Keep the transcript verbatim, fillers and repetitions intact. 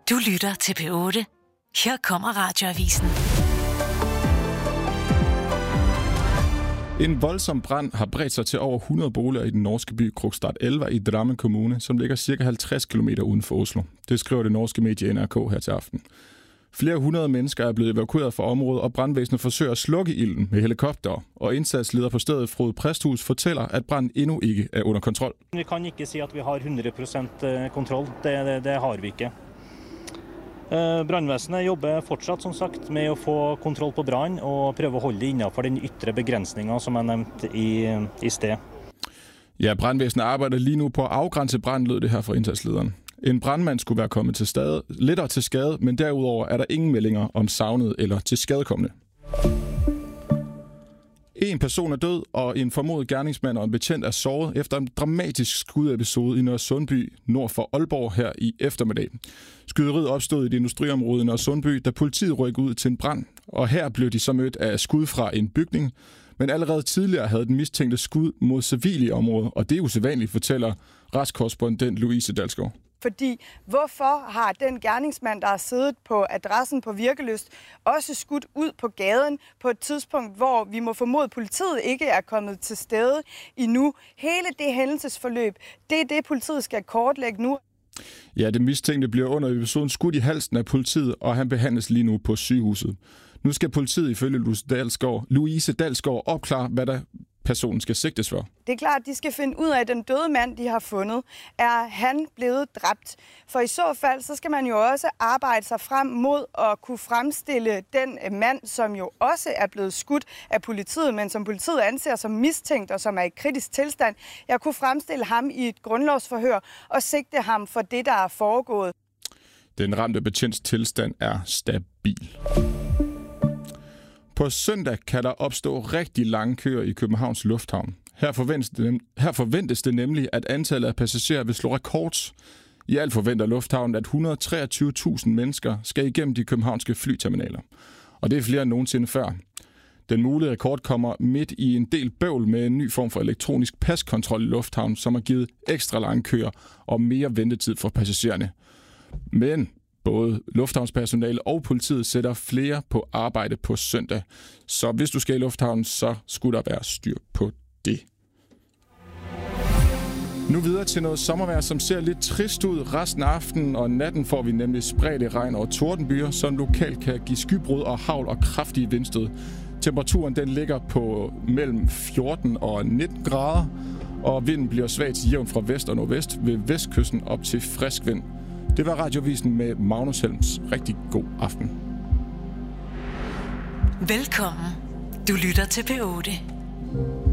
Du lytter til P otte. Her kommer Radioavisen. En voldsom brand har bredt sig til over hundrede boliger i den norske by Krokstad Elva i Drammen Kommune, som ligger cirka halvtreds kilometer uden for Oslo. Det skriver det norske medie N R K her til aften. Flere hundrede mennesker er blevet evakueret fra området, og brandvæsenet forsøger at slukke ilden med helikopter. Og indsatsleder på stedet, Frode Præsthus, fortæller, at branden endnu ikke er under kontrol. Vi kan ikke sige, at vi har hundrede procent kontrol. Det, det, det har vi ikke. Brandvæsenet jobber fortsat, som sagt, med at få kontrol på brand og prøve at holde det inden for den ytre begrænsninger, som er nævnt i, i sted. Ja, brandvæsenet arbejder lige nu på at afgrænse brand, lød det her fra indsatslederen. En brandmand skulle være kommet til skade, lettere til skade, men derudover er der ingen meldinger om savnet eller til skadekommende. En person er død, og en formodet gerningsmand og en betjent er såret efter en dramatisk skudepisode i Nørresundby, nord for Aalborg her i eftermiddag. Skyderiet opstod i det industriområde i Nørresundby, da politiet rykkede ud til en brand, og her blev de så mødt af skud fra en bygning. Men allerede tidligere havde den mistænkte skud mod civile i området, og det er usædvanligt, fortæller retskorrespondent Louise Dalsgaard. Fordi hvorfor har den gerningsmand, der har siddet på adressen på Virkelyst, også skudt ud på gaden på et tidspunkt, hvor vi må formode, at politiet ikke er kommet til stede endnu? Hele det hændelsesforløb, det er det, politiet skal kortlægge nu. Ja, det mistænkte bliver under episoden skudt i halsen af politiet, og han behandles lige nu på sygehuset. Nu skal politiet ifølge Louise Dalsgaard, Louise Dalsgaard opklare, hvad der personen skal sigtes for. Det er klart, at de skal finde ud af, at den døde mand, de har fundet, er han blevet dræbt. For i så fald, så skal man jo også arbejde sig frem mod at kunne fremstille den mand, som jo også er blevet skudt af politiet, men som politiet anser som mistænkt og som er i kritisk tilstand. Jeg kunne fremstille ham i et grundlovsforhør og sigte ham for det, der er foregået. Den ramte betjents tilstand er stabil. På søndag kan der opstå rigtig lange køer i Københavns Lufthavn. Her forventes, det, her forventes det nemlig, at antallet af passagerer vil slå rekord. I alt forventer Lufthavnen, at et hundrede og treogtyve tusind mennesker skal igennem de københavnske flyterminaler. Og det er flere end nogensinde før. Den mulige rekord kommer midt i en del bøvl med en ny form for elektronisk paskontrol i Lufthavnen, som har givet ekstra lange køer og mere ventetid for passagererne. Men både lufthavnspersonale og politiet sætter flere på arbejde på søndag. Så hvis du skal i lufthavnen, så skulle der være styr på det. Nu videre til noget sommervejr, som ser lidt trist ud. Resten af aftenen og natten får vi nemlig spredte regn og tordenbyer, som lokalt kan give skybrud og hagl og kraftige vindstød. Temperaturen den ligger på mellem fjorten og nitten grader, og vinden bliver svag til jævn fra vest og nordvest ved vestkysten op til frisk vind. Det var Radioavisen med Magnus Helms. Rigtig god aften. Velkommen. Du lytter til P otte.